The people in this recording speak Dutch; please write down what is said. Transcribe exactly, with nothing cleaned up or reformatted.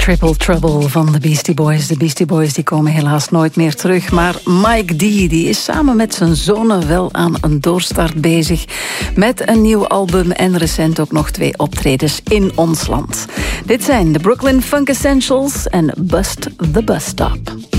Triple Trouble van de Beastie Boys. De Beastie Boys die komen helaas nooit meer terug. Maar Mike D die is samen met zijn zonen wel aan een doorstart bezig. Met een nieuw album en recent ook nog twee optredens in ons land. Dit zijn de Brooklyn Funk Essentials en Bust the Bus Stop.